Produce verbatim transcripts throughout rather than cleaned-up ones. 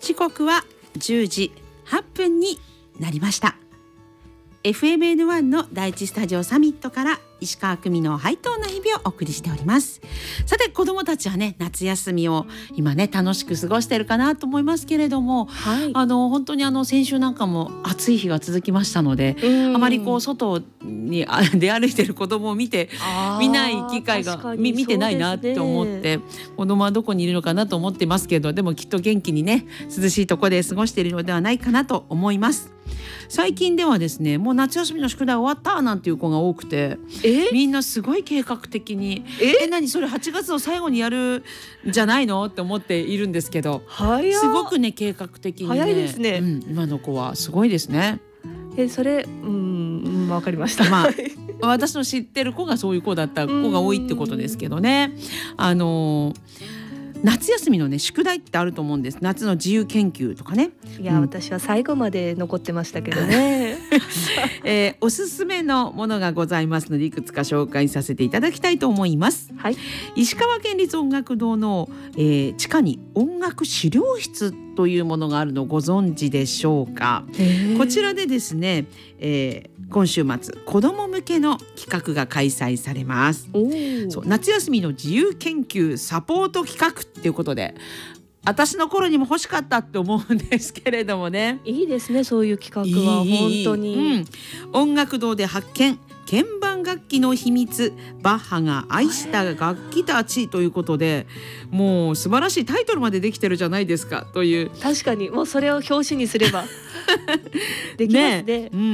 時刻はじゅうじはっぷんになりました。 エフエムエヌワン の第一スタジオサミットから石川久美のハイトーンな日々をお送りしております。さて子どもたちはね夏休みを今ね楽しく過ごしているかなと思いますけれども、はい、あの本当にあの先週なんかも暑い日が続きましたので、あまりこう外に出歩いている子どもを見て見ない機会が見てないなって思って、子どもはどこにいるのかなと思ってますけど、でもきっと元気にね涼しいところで過ごしているのではないかなと思います。最近ではですねもう夏休みの宿題終わったなんていう子が多くて、えみんなすごい計画的にええ何それはちがつの最後にやるんじゃないのって思っているんですけど、すごくね計画的にね、 早いですね、 うん、今の子はすごいですね。 えそれうん分かりました、 まあ、私の知ってる子がそういう子だった子が多いってことですけどね。あの夏休みのね宿題ってあると思うんです。夏の自由研究とかね。 いや、うん、私は最後まで残ってましたけどね、 えー、おすすめのものがございますのでいくつか紹介させていただきたいと思います、はい、石川県立音楽堂の、えー、地下に音楽資料室というものがあるのをご存知でしょうか。こちらでですね、えー、今週末子ども向けの企画が開催されます。そう夏休みの自由研究サポート企画っていうことで、私の頃にも欲しかったって思うんですけれどもね。 いいですねそういう企画は。いい本当に、 うん、音楽堂で発見鍵盤楽器の秘密バッハが愛した楽器たちということで、もう素晴らしいタイトルまでできてるじゃないですかという。 確かにもうそれを表紙にすればできますね。ね、 うん、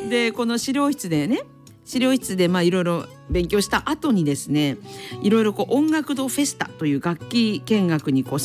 でこの資料室でね資料室でまあいろいろ勉強した後にですねいろいろこう音楽堂フェスタという楽器見学にこう